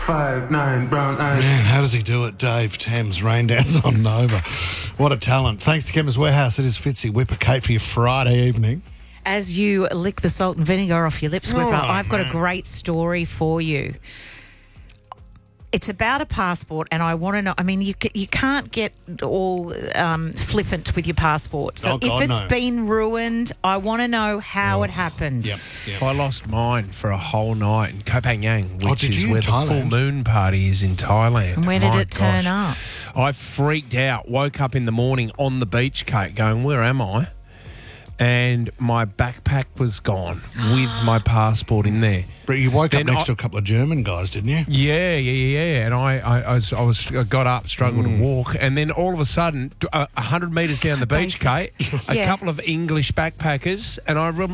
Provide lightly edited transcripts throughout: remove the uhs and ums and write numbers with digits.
5'9", brown eyes. Man, how does he do it, Dave Thames? Rain dance on Nova. What a talent. Thanks to Chemist Warehouse. It is Fitzy Whipper Kate for your Friday evening. As you lick the salt and vinegar off your lips, Whipper, I've got a great story for you. It's about a passport, and I want to know. I mean, you can't get all flippant with your passport. So if it's been ruined, I want to know how it happened. Yep. I lost mine for a whole night in Koh Phangan, which did is you? where Thailand? the full moon party is in Thailand. And where did it turn up? I freaked out. Woke up in the morning on the beach, Kate, going, "Where am I?" And my backpack was gone with my passport in there. But you woke up Then next to a couple of German guys, didn't you? Yeah. And I got up, struggled to walk, and then all of a sudden, 100 metres down the beach, Kate, a couple of English backpackers, and I remember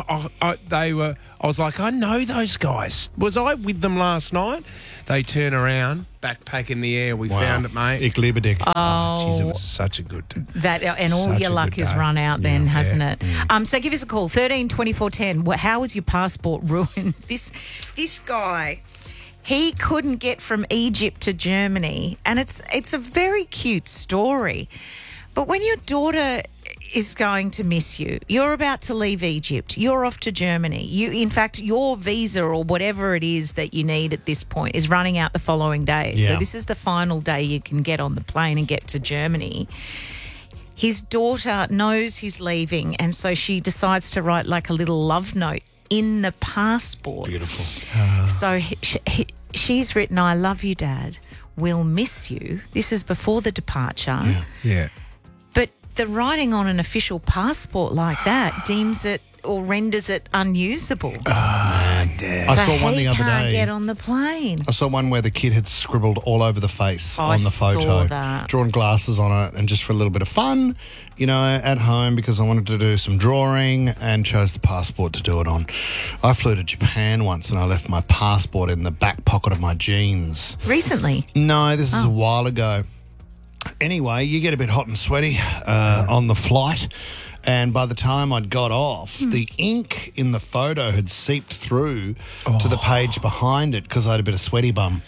I was like, I know those guys. Was I with them last night? They turn around, backpack in the air. We found it, mate. Ik liebe dich. Oh, Jeez, it was such a good that and all such your a luck good has day. run out then, hasn't Yeah. it? So give us a call, 13 24 10. How was your passport ruined? This guy, he couldn't get from Egypt to Germany, and it's a very cute story. But when your daughter is going to miss you, you're about to leave Egypt, you're off to Germany. In fact, your visa or whatever it is that you need at this point is running out the following day. Yeah. So this is the final day you can get on the plane and get to Germany. His daughter knows he's leaving, and so she decides to write like a little love note in the passport. Beautiful. So she's written, "I love you, Dad. We'll miss you." This is before the departure. Yeah. But the writing on an official passport like that deems it or renders it unusable. Dad. I So saw one he the other can't day. get on the plane. I saw one where the kid had scribbled all over the face on the photo. saw that. Drawn glasses on it, and just for a little bit of fun, at home, because I wanted to do some drawing and chose the passport to do it on. I flew to Japan once and I left my passport in the back pocket of my jeans. Recently. No, this is a while ago. Anyway, you get a bit hot and sweaty on the flight. And by the time I'd got off, the ink in the photo had seeped through to the page behind it because I had a bit of sweaty bum.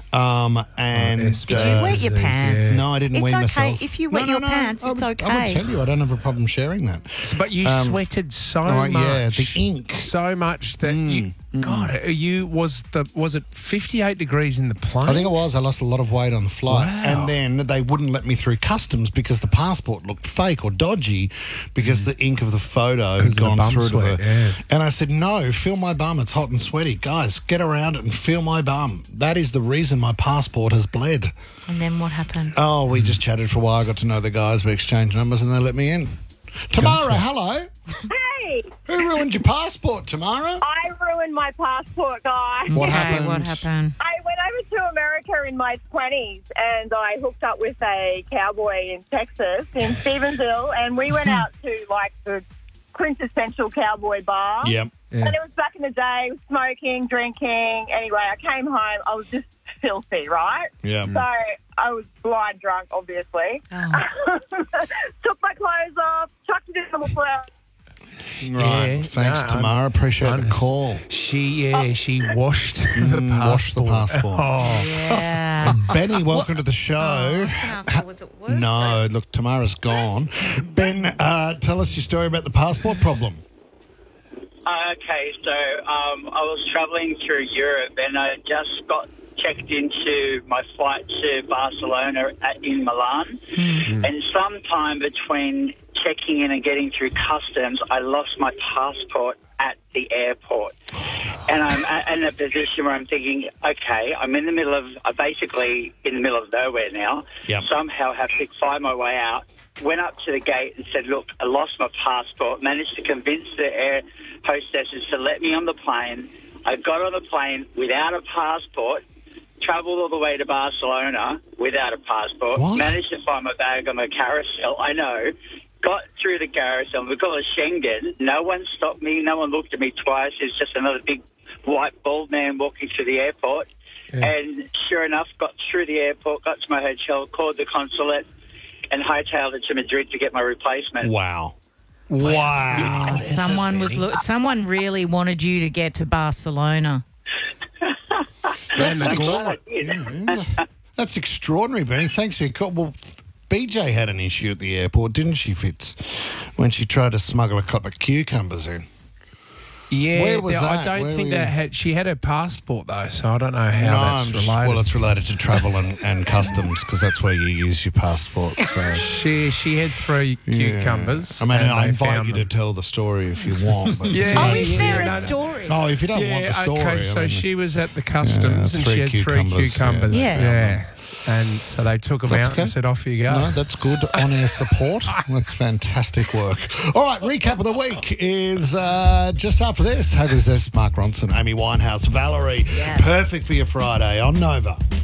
Did you wet your pants? No, I didn't It's wet okay. myself. If you wet your pants, it's okay. I would tell you, I don't have a problem sharing that. But you sweated so much. Yeah, the ink. So much that you... God, was it 58 degrees in the plane? I think it was. I lost a lot of weight on the flight. Wow. And then they wouldn't let me through customs because the passport looked fake or dodgy because the ink of the photo had Because of the gone bum through sweat, to the... yeah. And I said, no, feel my bum. It's hot and sweaty. Guys, get around it and feel my bum. That is the reason my passport has bled. And then what happened? Oh, we just chatted for a while. I got to know the guys. We exchanged numbers and they let me in. Tamara, hello. Hey, Who ruined your passport, Tamara? I ruined my passport, guys. What Okay, happened? what happened? I went over to America in my 20s and I hooked up with a cowboy in Texas, in Stevensville, and we went out to like the quintessential cowboy bar. Yep. And it was back in the day, smoking, drinking. Anyway, I came home, I was just filthy, right? Yeah. So I was blind drunk, obviously. Oh. Took my clothes off, chucked it in the floor. Right. Yeah, Thanks, no, Tamara. Appreciate the call. She washed the passport. Washed the passport. Oh. Yeah. Benny, welcome to the show. I was going to ask, was it worth No, look, Tamara's gone. Ben, tell us your story about the passport problem. Okay, so I was travelling through Europe and I just got checked into my flight to Barcelona in Milan. And sometime between checking in and getting through customs, I lost my passport at the airport. And I'm in a position where I'm thinking, okay, I'm in the middle of, basically in the middle of nowhere now. Yep. Somehow have to find my way out. Went up to the gate and said, look, I lost my passport. Managed to convince the air hostesses to let me on the plane. I got on the plane without a passport, travelled all the way to Barcelona without a passport, What? managed to find my bag on the carousel. I know. Got through the carousel. We got a Schengen. No one stopped me. No one looked at me twice. It's just another big white bald man walking through the airport. Yeah. And sure enough, got through the airport, got to my hotel, called the consulate, and hightailed it to Madrid to get my replacement. Wow. Wow. And someone really wanted you to get to Barcelona. That's, I'm glad I did. that's extraordinary, Benny. Thanks for your call. Well, BJ had an issue at the airport, didn't she, Fitz, when she tried to smuggle a couple of cucumbers in? Yeah, Where was I that? don't Where think were that you? she had her passport though, so I don't know how that's related. Well, it's related to travel and customs because that's where you use your passport. So She had 3 cucumbers. I mean, and I they invite found you to them. tell the story if you want. But Oh, is there no, a story? no, if you don't want the story, okay, so I mean, she was at the customs and 3 she had 3 cucumbers, cucumbers. Yeah. And so they took them That's out okay. and said, off you go. No, that's good on-air support. That's fantastic work. All right, recap of the week is just after this. Happy to Mark Ronson, Amy Winehouse, Valerie. Yeah. Perfect for your Friday on Nova.